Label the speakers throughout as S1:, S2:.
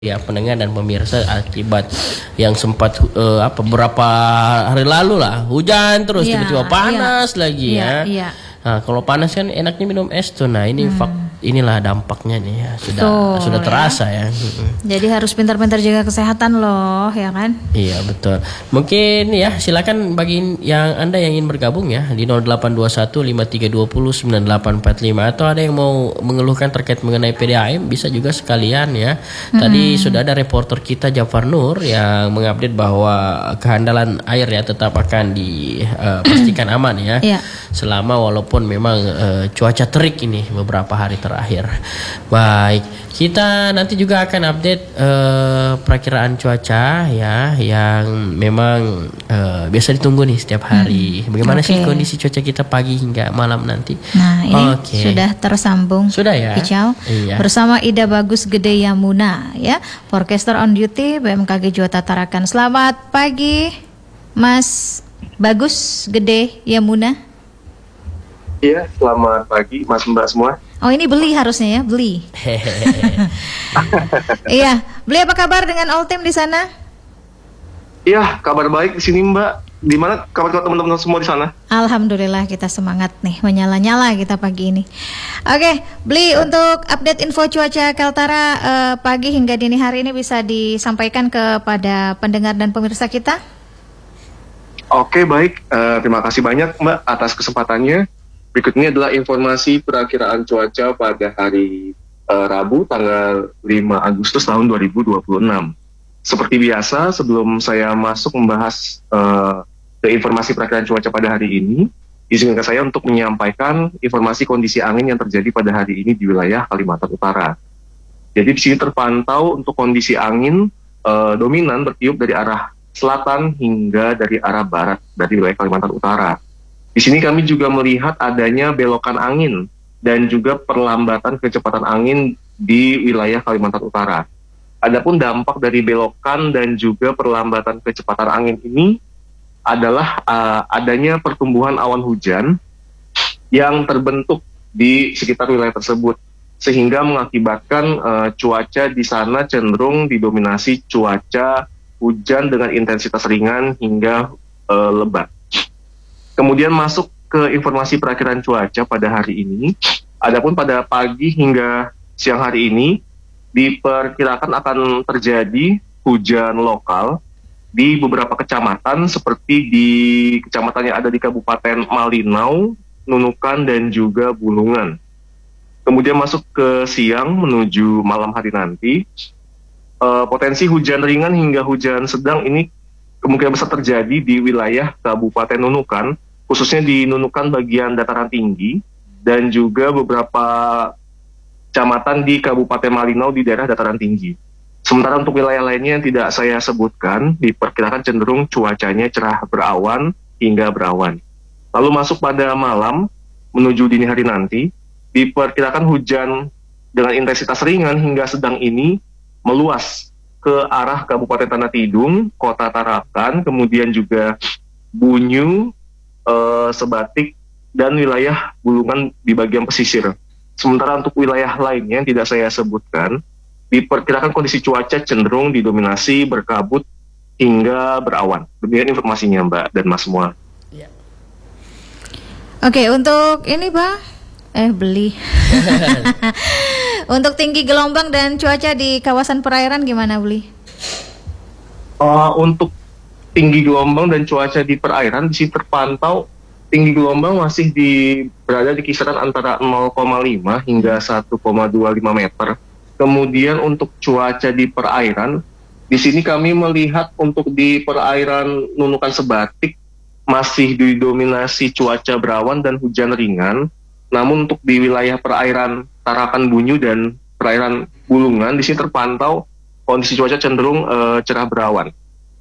S1: Ya pendengar dan pemirsa, akibat yang sempat beberapa hari lalu lah hujan terus tiba-tiba panas lagi ya. Nah, kalau panas kan enaknya minum es tuh. Nah, ini inilah dampaknya nih ya, sudah terasa ya.
S2: Jadi harus pintar-pintar jaga kesehatan loh, ya kan?
S1: Iya, betul. Mungkin ya silakan bagi yang Anda yang ingin bergabung ya di 0821 5320 9845, atau ada yang mau mengeluhkan terkait mengenai PDAM bisa juga sekalian ya. Tadi sudah ada reporter kita Jafar Nur yang mengupdate bahwa kehandalan air ya tetap akan dipastikan aman ya. Selama walaupun memang cuaca terik ini beberapa hari terakhir. Baik, kita nanti juga akan update perakiraan cuaca ya, yang memang biasa ditunggu nih setiap hari. Bagaimana sih kondisi cuaca kita pagi hingga malam nanti?
S2: Nah, ini sudah tersambung.
S1: Sudah ya?
S2: Kicau. Bersama Ida Bagus Gede Yamuna ya, forecaster on duty BMKG Jawa Tarakan. Selamat pagi, Mas Bagus Gede Yamuna.
S3: Iya, selamat pagi Mas Mbak semua.
S2: Oh, ini beli harusnya ya, beli. Iya, beli, apa kabar dengan all team di sana?
S3: Iya, kabar baik di sini Mbak. Di mana kabar teman-teman semua di sana?
S2: Alhamdulillah, kita semangat nih, menyala-nyala kita pagi ini. Oke, beli, untuk update info cuaca Kaltara pagi hingga dini hari ini bisa disampaikan kepada pendengar dan pemirsa kita?
S3: Oke, baik. Terima kasih banyak Mbak atas kesempatannya. Berikut ini adalah informasi perakiraan cuaca pada hari Rabu tanggal 5 Agustus tahun 2026. Seperti biasa, sebelum saya masuk membahas ke informasi perakiraan cuaca pada hari ini, izinkan saya untuk menyampaikan informasi kondisi angin yang terjadi pada hari ini di wilayah Kalimantan Utara. Jadi di sini terpantau untuk kondisi angin dominan bertiup dari arah selatan hingga dari arah barat dari wilayah Kalimantan Utara. Di sini kami juga melihat adanya belokan angin dan juga perlambatan kecepatan angin di wilayah Kalimantan Utara. Adapun dampak dari belokan dan juga perlambatan kecepatan angin ini adalah adanya pertumbuhan awan hujan yang terbentuk di sekitar wilayah tersebut, sehingga mengakibatkan cuaca di sana cenderung didominasi cuaca hujan dengan intensitas ringan hingga lebat. Kemudian masuk ke informasi perakiraan cuaca pada hari ini. Adapun pada pagi hingga siang hari ini diperkirakan akan terjadi hujan lokal di beberapa kecamatan seperti di kecamatan yang ada di Kabupaten Malinau, Nunukan, dan juga Bulungan. Kemudian masuk ke siang menuju malam hari nanti, potensi hujan ringan hingga hujan sedang ini kemungkinan besar terjadi di wilayah Kabupaten Nunukan, khususnya di Nunukan bagian dataran tinggi, dan juga beberapa kecamatan di Kabupaten Malinau di daerah dataran tinggi. Sementara untuk wilayah lainnya yang tidak saya sebutkan, diperkirakan cenderung cuacanya cerah berawan hingga berawan. Lalu masuk pada malam menuju dini hari nanti, diperkirakan hujan dengan intensitas ringan hingga sedang ini meluas ke arah Kabupaten Tanah Tidung, Kota Tarakan, kemudian juga Bunyu, Sebatik, dan wilayah Bulungan di bagian pesisir. Sementara untuk wilayah lainnya yang tidak saya sebutkan, diperkirakan kondisi cuaca cenderung didominasi berkabut hingga berawan. Demikian informasinya Mbak dan Mas semua.
S2: Oke, untuk ini Bang, beli. Untuk tinggi gelombang dan cuaca di kawasan perairan gimana, Beli?
S3: Untuk tinggi gelombang dan cuaca di perairan, di sini terpantau tinggi gelombang masih berada di kisaran antara 0,5 hingga 1,25 meter. Kemudian untuk cuaca di perairan, di sini kami melihat untuk di perairan Nunukan Sebatik masih didominasi cuaca berawan dan hujan ringan. Namun untuk di wilayah perairan Tarakan Bunyu dan perairan Bulungan, di sini terpantau kondisi cuaca cenderung cerah berawan.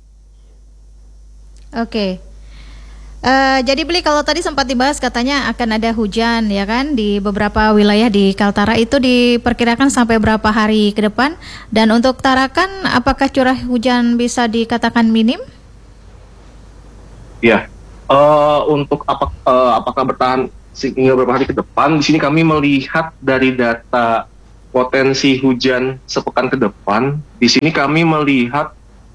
S2: Oke. Jadi Beli, kalau tadi sempat dibahas katanya akan ada hujan ya kan di beberapa wilayah di Kaltara, itu diperkirakan sampai berapa hari ke depan? Dan untuk Tarakan, apakah curah hujan bisa dikatakan minim?
S3: Ya, untuk apakah bertahan hingga beberapa hari ke depan, di sini kami melihat dari data potensi hujan sepekan ke depan, di sini kami melihat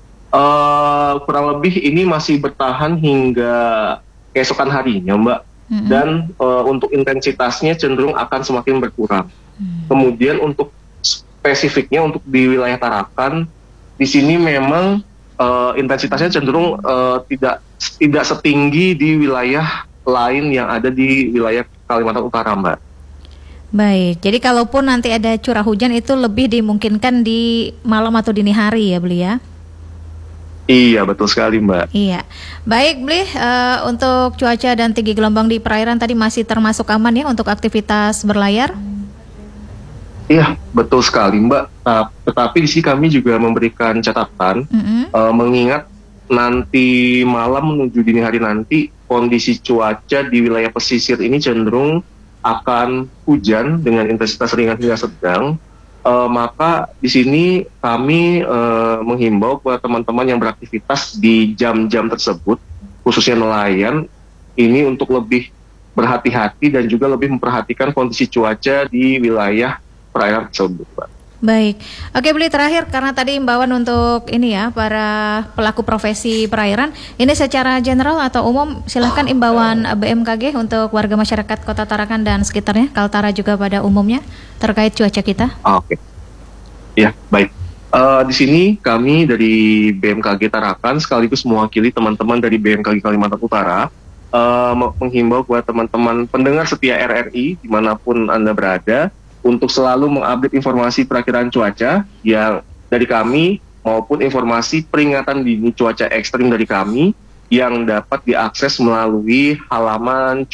S3: kurang lebih ini masih bertahan hingga keesokan harinya, Mbak. Dan untuk intensitasnya cenderung akan semakin berkurang. Kemudian untuk spesifiknya untuk di wilayah Tarakan, di sini memang intensitasnya cenderung tidak setinggi di wilayah lain yang ada di wilayah Kalimantan Utara, Mbak.
S2: Baik, jadi kalaupun nanti ada curah hujan itu lebih dimungkinkan di malam atau dini hari ya Bli ya?
S3: Iya, betul sekali Mbak.
S2: Iya, baik Bli, untuk cuaca dan tinggi gelombang di perairan tadi masih termasuk aman ya untuk aktivitas berlayar?
S3: Iya, betul sekali Mbak. Tetapi di sini kami juga memberikan catatan, mengingat nanti malam menuju dini hari nanti, kondisi cuaca di wilayah pesisir ini cenderung akan hujan dengan intensitas ringan hingga sedang, maka di sini kami menghimbau kepada teman-teman yang beraktivitas di jam-jam tersebut, khususnya nelayan, ini untuk lebih berhati-hati dan juga lebih memperhatikan kondisi cuaca di wilayah perairan tersebut, Pak.
S2: Baik, oke Bli, terakhir karena tadi imbauan untuk ini ya para pelaku profesi perairan, ini secara general atau umum silahkan imbauan BMKG untuk warga masyarakat Kota Tarakan dan sekitarnya, Kaltara juga pada umumnya terkait cuaca kita.
S3: Oke, ya baik. Di sini kami dari BMKG Tarakan sekaligus mewakili teman-teman dari BMKG Kalimantan Utara menghimbau kepada teman-teman pendengar setia RRI dimanapun Anda berada, untuk selalu mengupdate informasi perakiraan cuaca yang dari kami maupun informasi peringatan dini cuaca ekstrim dari kami yang dapat diakses melalui halaman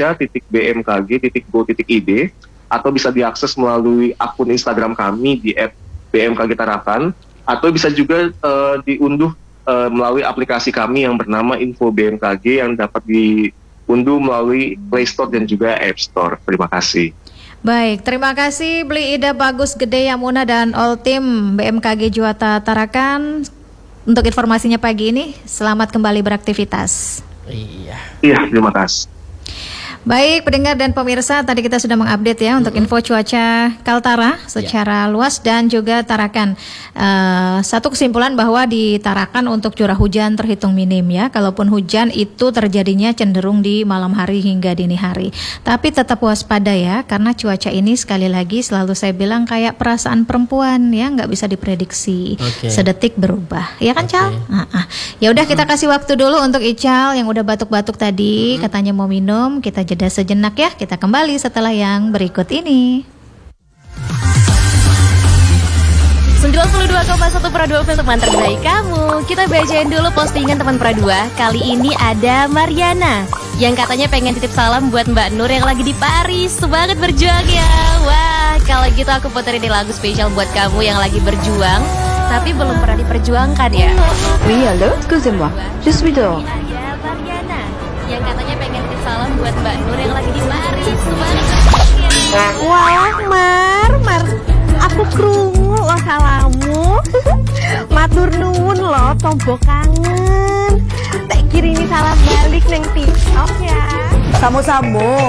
S3: cuaca.bmkg.go.id atau bisa diakses melalui akun Instagram kami di @bmkgtarakan atau bisa juga diunduh melalui aplikasi kami yang bernama Info BMKG yang dapat diunduh melalui Play Store dan juga App Store. Terima kasih.
S2: Baik, terima kasih Bli Ida Bagus Gede Yamuna dan all tim BMKG Juwata Tarakan untuk informasinya pagi ini. Selamat kembali beraktivitas.
S3: Iya, terima kasih.
S2: Baik, pendengar dan pemirsa, tadi kita sudah mengupdate ya untuk info cuaca Kaltara secara luas dan juga Tarakan. Satu kesimpulan bahwa di Tarakan untuk curah hujan terhitung minim ya. Kalaupun hujan itu terjadinya cenderung di malam hari hingga dini hari. Tapi tetap waspada ya, karena cuaca ini sekali lagi selalu saya bilang kayak perasaan perempuan ya, nggak bisa diprediksi. Sedetik berubah, ya kan Cal? Ya udah kita kasih waktu dulu untuk Ical yang udah batuk-batuk tadi, katanya mau minum. Kita jeda sejenak ya, kita kembali setelah yang berikut ini.
S4: 92,1 Pro 2 untuk mantan baik kamu. Kita bacain dulu postingan teman Pro 2. Kali ini ada Mariana yang katanya pengen titip salam buat Mbak Nur yang lagi di Paris. Semangat berjuang ya. Wah, kalau gitu aku puterin di lagu spesial buat kamu yang lagi berjuang tapi belum pernah diperjuangkan ya.
S5: Oui, allô, excusez-moi. Je suis dehors.
S4: Ada Mariana yang katanya pengen titip salam buat Mbak Nur yang lagi di Paris. Semangat.
S5: Wah, Mar, aku krungu lo salamu. Matur nuwun lo, tombo kangen. Tak kirimi salam balik neng TikTok ya. Samo-samo.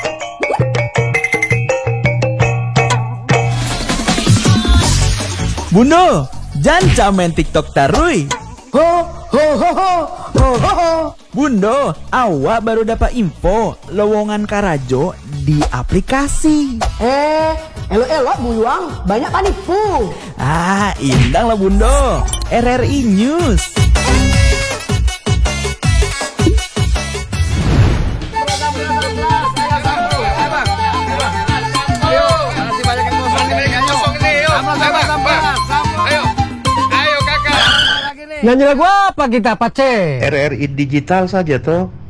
S6: Bundo, jangan main TikTok tarui. Ho ho ho ho ho ho ho. Bundo, awak baru dapat info lowongan Karajo di aplikasi.
S7: Elok-elok buyuang, banyak panipu.
S6: Indang lah Bundo. RRI News.
S7: Nyanyi lagu apa kita, Pace?
S8: RRI digital saja toh.